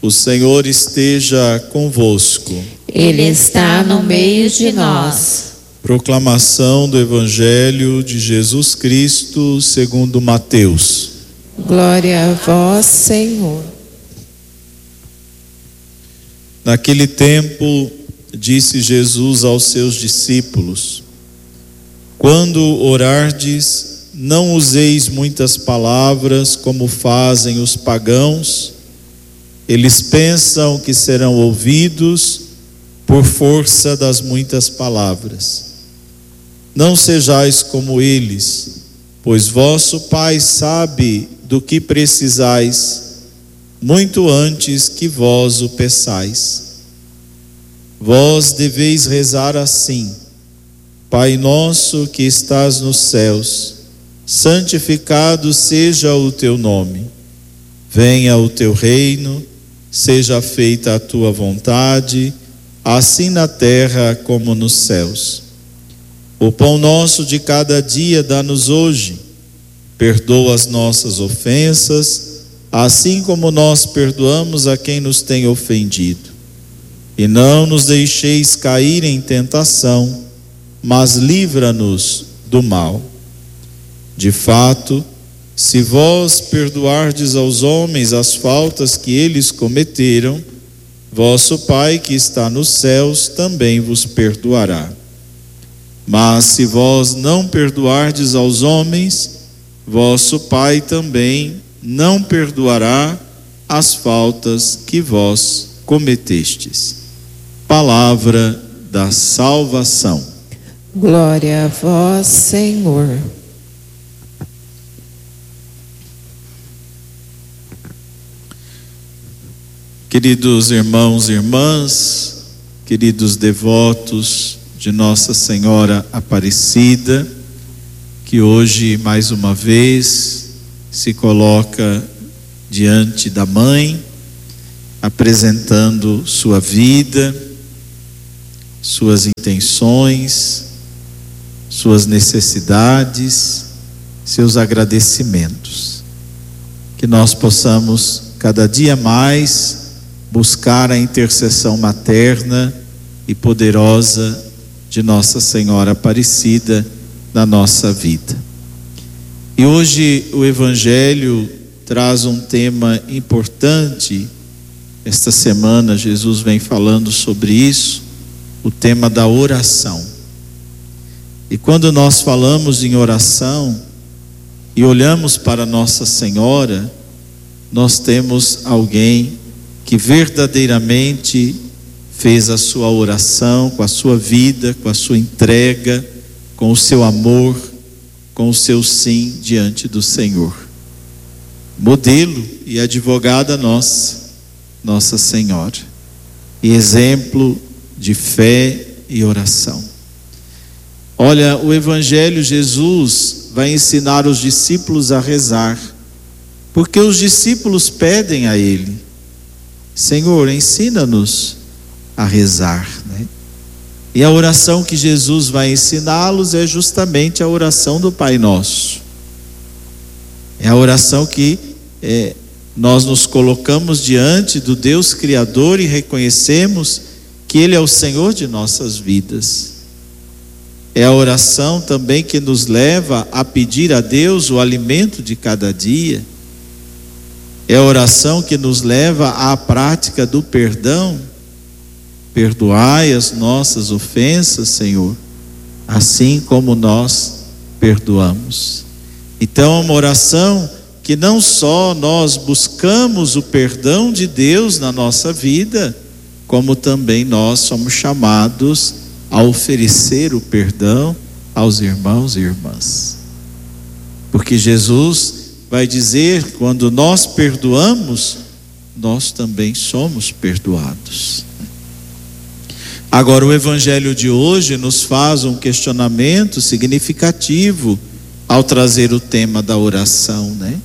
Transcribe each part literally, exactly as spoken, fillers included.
O Senhor esteja convosco. Ele está no meio de nós. Proclamação do Evangelho de Jesus Cristo segundo Mateus. Glória a vós, Senhor. Naquele tempo, disse Jesus aos seus discípulos: quando orardes, não useis muitas palavras como fazem os pagãos. Eles pensam que serão ouvidos por força das muitas palavras. Não sejais como eles, pois vosso Pai sabe do que precisais, muito antes que vós o peçais. Vós deveis rezar assim: Pai nosso que estás nos céus, santificado seja o teu nome. Venha o teu reino, seja feita a tua vontade, assim na terra como nos céus. O pão nosso de cada dia dá-nos hoje. Perdoa as nossas ofensas, assim como nós perdoamos a quem nos tem ofendido. E não nos deixeis cair em tentação, mas livra-nos do mal. De fato, se vós perdoardes aos homens as faltas que eles cometeram, vosso Pai que está nos céus também vos perdoará. Mas se vós não perdoardes aos homens, vosso Pai também não perdoará as faltas que vós cometestes. Palavra da salvação. Glória a vós, Senhor. Queridos irmãos e irmãs, queridos devotos de Nossa Senhora Aparecida, que hoje mais uma vez se coloca diante da Mãe, apresentando sua vida, suas intenções, suas necessidades, seus agradecimentos. Que nós possamos cada dia mais buscar a intercessão materna e poderosa de Nossa Senhora Aparecida na nossa vida. E hoje o Evangelho traz um tema importante. Esta semana Jesus vem falando sobre isso, o tema da oração. E quando nós falamos em oração e olhamos para Nossa Senhora, nós temos alguém que verdadeiramente fez a sua oração com a sua vida, com a sua entrega, com o seu amor, com o seu sim diante do Senhor. Modelo e advogada nossa, Nossa Senhora, e exemplo de fé e oração. Olha, o Evangelho, Jesus vai ensinar os discípulos a rezar, porque os discípulos pedem a Ele: Senhor, ensina-nos a rezar, né? E a oração que Jesus vai ensiná-los é justamente a oração do Pai Nosso. É a oração que é, nós nos colocamos diante do Deus Criador e reconhecemos que Ele é o Senhor de nossas vidas. É a oração também que nos leva a pedir a Deus o alimento de cada dia. É a oração que nos leva à prática do perdão. Perdoai as nossas ofensas, Senhor, assim como nós perdoamos. Então é uma oração que não só nós buscamos o perdão de Deus na nossa vida, como também nós somos chamados a oferecer o perdão aos irmãos e irmãs. Porque Jesus vai dizer, quando nós perdoamos, nós também somos perdoados. Agora, o Evangelho de hoje nos faz um questionamento significativo ao trazer o tema da oração, né?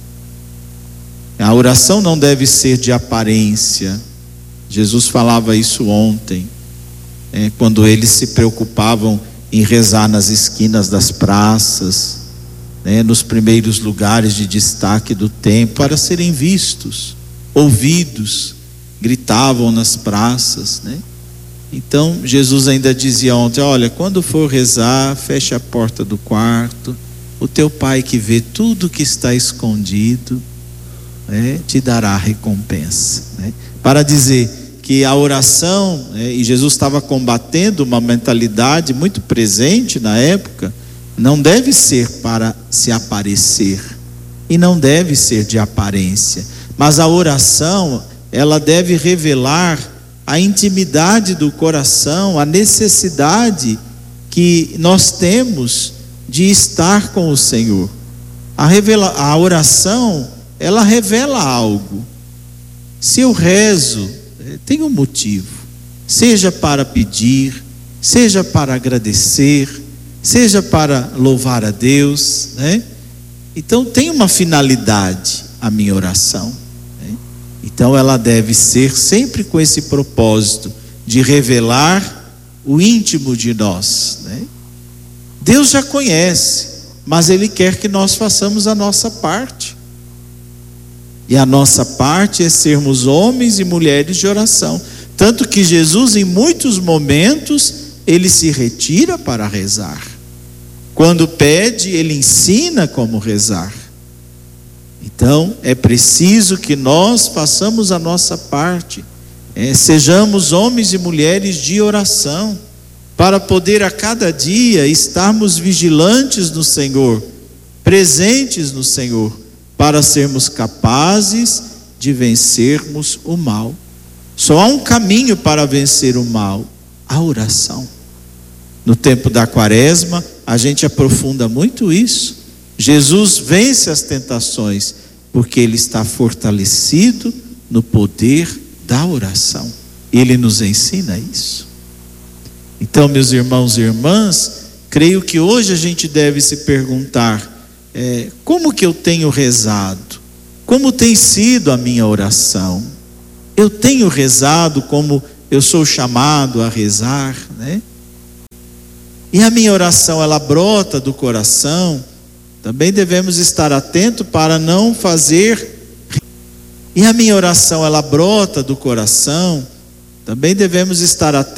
A oração não deve ser de aparência. Jesus falava isso ontem, é, quando eles se preocupavam em rezar nas esquinas das praças, né, nos primeiros lugares de destaque do templo, para serem vistos, ouvidos, gritavam nas praças, né? Então Jesus ainda dizia ontem: olha, quando for rezar, feche a porta do quarto, o teu pai que vê tudo que está escondido, né, te dará a recompensa, né? Para dizer que a oração, né, e Jesus estava combatendo uma mentalidade muito presente na época, não deve ser para se aparecer e não deve ser de aparência, mas a oração, ela deve revelar a intimidade do coração, a necessidade que nós temos de estar com o Senhor. A, revela, a oração, ela revela algo. Se eu rezo, tem um motivo, seja para pedir, seja para agradecer, seja para louvar a Deus, né? Então tem uma finalidade a minha oração, né? Então ela deve ser sempre com esse propósito de revelar o íntimo de nós, né? Deus já conhece, mas Ele quer que nós façamos a nossa parte. E a nossa parte é sermos homens e mulheres de oração. Tanto que Jesus, em muitos momentos, Ele se retira para rezar. Quando pede, Ele ensina como rezar. Então, é preciso que nós façamos a nossa parte, é, sejamos homens e mulheres de oração, para poder a cada dia estarmos vigilantes no Senhor, presentes no Senhor, para sermos capazes de vencermos o mal. Só há um caminho para vencer o mal: a oração. No tempo da Quaresma, a gente aprofunda muito isso. Jesus vence as tentações porque Ele está fortalecido no poder da oração. Ele nos ensina isso. Então, meus irmãos e irmãs, creio que hoje a gente deve se perguntar: é, como que eu tenho rezado? Como tem sido a minha oração? Eu tenho rezado como eu sou chamado a rezar, né? E a minha oração, ela brota do coração? Também devemos estar atentos para não fazer. E a minha oração, ela brota do coração? Também devemos estar atentos